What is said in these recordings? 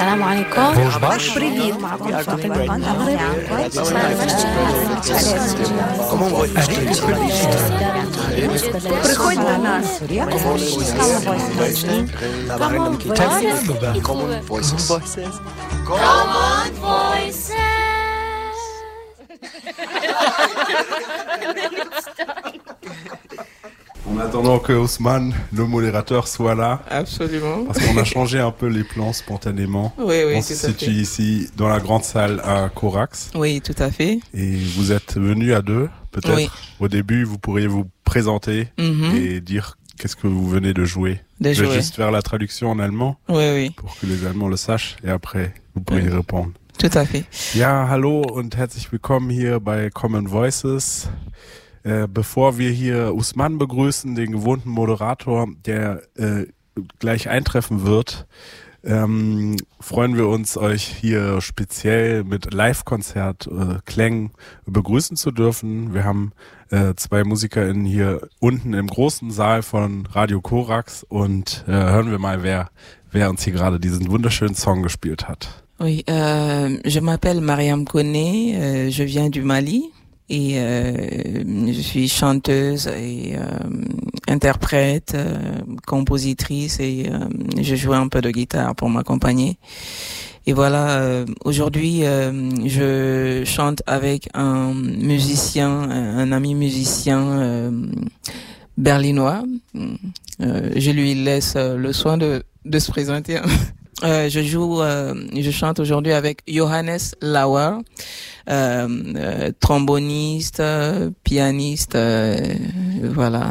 السلام عليكم. Bonjour. بريفيت معكم فاطمة المغرب. Приходь до нас. Common Voices. En attendant que Ousmane, le modérateur, soit là, Absolument. parce qu'on a changé un peu les plans spontanément. Oui, On tout se à situe fait. ici dans la grande salle à Corax Oui, tout à fait. et vous êtes venus à deux, peut-être. Oui. Au début, vous pourriez vous présenter Mhm. et dire qu'est-ce que vous venez de jouer. De Je vais jouer. juste faire la traduction en allemand Oui, pour que les Allemands le sachent et après, vous pourriez Oui. répondre. tout à fait. Ja, hallo und herzlich willkommen hier bei Common Voices. Bevor wir hier Usman begrüßen, den gewohnten Moderator, der gleich eintreffen wird, freuen wir uns, euch hier speziell mit Live-Konzert Klängen begrüßen zu dürfen. Wir haben zwei MusikerInnen hier unten im großen Saal von Radio Corax und hören wir mal, wer uns hier gerade diesen wunderschönen Song gespielt hat. Oui, je m'appelle Mariam Koné, je viens du Mali et je suis chanteuse et interprète, compositrice et je joue un peu de guitare pour m'accompagner. Et voilà, aujourd'hui, je chante avec un musicien, un ami musicien berlinois. Je lui laisse le soin de se présenter. Je chante aujourd'hui avec Johannes Lauer, tromboniste, pianiste, voilà.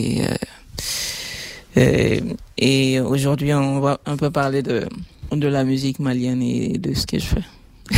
Et aujourd'hui, on va un peu parler de la musique malienne et de ce que je fais.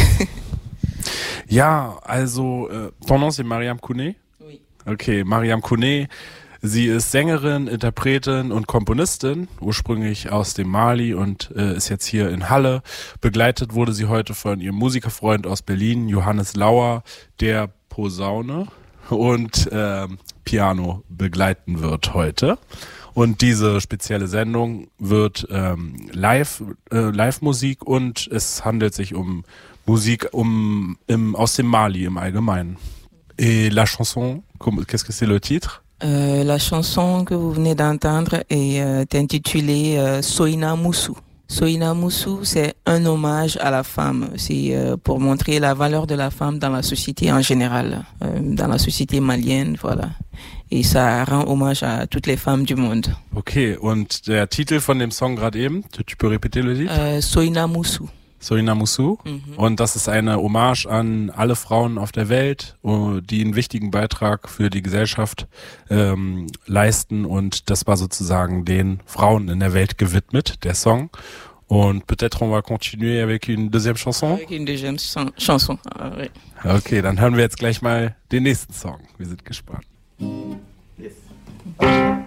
Ja, also, ton nom c'est Mariam Koné? Oui. Okay, Mariam Koné. Sie ist Sängerin, Interpretin und Komponistin, ursprünglich aus dem Mali und ist jetzt hier in Halle. Begleitet wurde sie heute von ihrem Musikerfreund aus Berlin, Johannes Lauer, der Posaune und Piano begleiten wird heute. Und diese spezielle Sendung wird Live-Musik und es handelt sich um Musik aus dem Mali im Allgemeinen. Et la chanson, qu'est-ce que c'est le titre? La chanson que vous venez d'entendre est intitulée Soina Moussou. Soina Moussou, c'est un hommage à la femme. C'est pour montrer la valeur de la femme dans la société en général, dans la société malienne, voilà. Et ça rend hommage à toutes les femmes du monde. Okay, und der Titel von dem Song gerade eben, tu peux répéter le titre? Soina Moussou. Soina Moussou. Mhm. Und das ist eine Hommage an alle Frauen auf der Welt, die einen wichtigen Beitrag für die Gesellschaft leisten. Und das war sozusagen den Frauen in der Welt gewidmet, der Song. Und peut-être on va continuer avec une deuxième chanson. Avec une deuxième chanson. Oui. Okay, dann hören wir jetzt gleich mal den nächsten Song. Wir sind gespannt.